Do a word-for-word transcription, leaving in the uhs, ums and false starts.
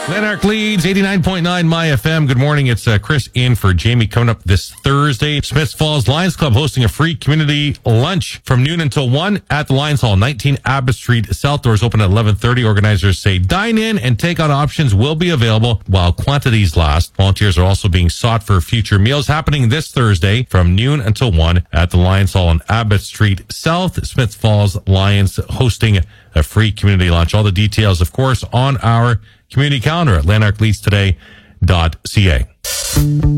Lanark leads eighty-nine point nine My F M. Good morning. It's uh, Chris in for Jamie coming up this Thursday. Smiths Falls Lions Club hosting a free community lunch from noon until one at the Lions Hall, nineteen Abbott Street South. Doors open at eleven thirty. Organizers say dine in and takeout options will be available while quantities last. Volunteers are also being sought for future meals happening this Thursday from noon until one at the Lions Hall on Abbott Street South. Smiths Falls Lions hosting a free community lunch. All the details, of course, on our community calendar at lanark leads today dot c a.